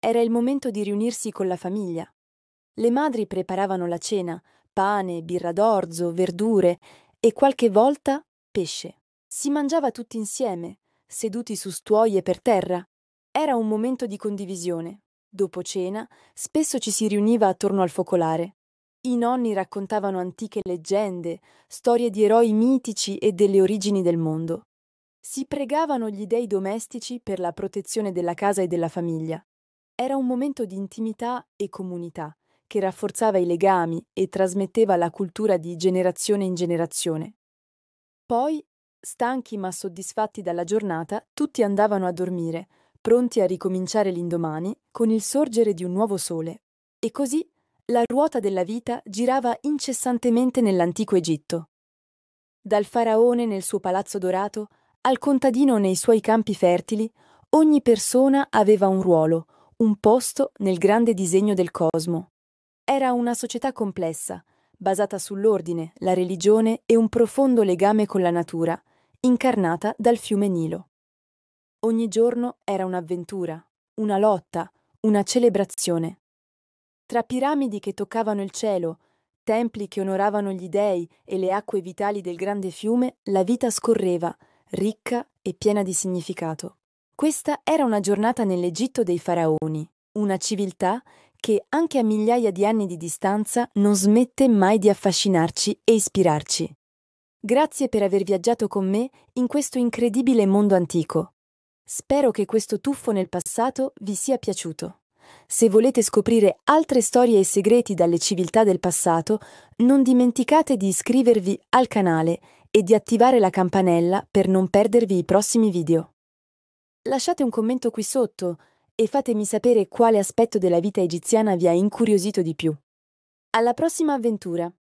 era il momento di riunirsi con la famiglia. Le madri preparavano la cena, pane, birra d'orzo, verdure e qualche volta pesce. Si mangiava tutti insieme, seduti su stuoie per terra. Era un momento di condivisione. Dopo cena, spesso ci si riuniva attorno al focolare. I nonni raccontavano antiche leggende, storie di eroi mitici e delle origini del mondo. Si pregavano gli dei domestici per la protezione della casa e della famiglia. Era un momento di intimità e comunità che rafforzava i legami e trasmetteva la cultura di generazione in generazione. Poi, stanchi ma soddisfatti dalla giornata, tutti andavano a dormire, pronti a ricominciare l'indomani con il sorgere di un nuovo sole. E così la ruota della vita girava incessantemente nell'antico Egitto. Dal faraone nel suo palazzo dorato al contadino nei suoi campi fertili, ogni persona aveva un ruolo, un posto nel grande disegno del cosmo. Era una società complessa, basata sull'ordine, la religione e un profondo legame con la natura, incarnata dal fiume Nilo. Ogni giorno era un'avventura, una lotta, una celebrazione. Tra piramidi che toccavano il cielo, templi che onoravano gli dei e le acque vitali del grande fiume, la vita scorreva, ricca e piena di significato. Questa era una giornata nell'Egitto dei faraoni, una civiltà che, anche a migliaia di anni di distanza, non smette mai di affascinarci e ispirarci. Grazie per aver viaggiato con me in questo incredibile mondo antico. Spero che questo tuffo nel passato vi sia piaciuto. Se volete scoprire altre storie e segreti dalle civiltà del passato, non dimenticate di iscrivervi al canale e di attivare la campanella per non perdervi i prossimi video. Lasciate un commento qui sotto e fatemi sapere quale aspetto della vita egiziana vi ha incuriosito di più. Alla prossima avventura!